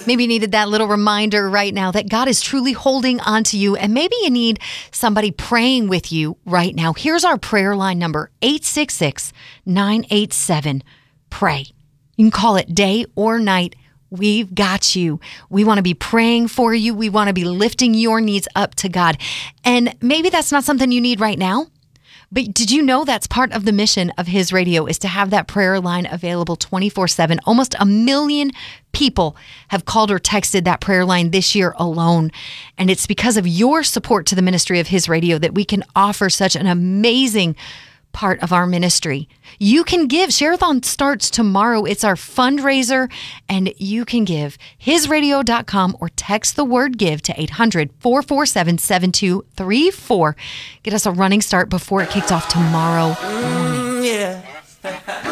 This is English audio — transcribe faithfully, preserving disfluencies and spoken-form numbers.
Maybe you needed that little reminder right now that God is truly holding on to you, and maybe you need somebody praying with you right now. Here's our prayer line number, eight six six, nine eight seven, pray. You can call it day or night. We've got you. We want to be praying for you. We want to be lifting your needs up to God. And maybe that's not something you need right now, but did you know that's part of the mission of His Radio is to have that prayer line available twenty-four seven? Almost a million people have called or texted that prayer line this year alone. And it's because of your support to the ministry of His Radio that we can offer such an amazing part of our ministry. You can give. Share-a-thon starts tomorrow. It's our fundraiser, and you can give his radio dot com or text the word give to eight hundred, four four seven, seven two three four. Get us a running start before it kicks off tomorrow morning. Mm, yeah.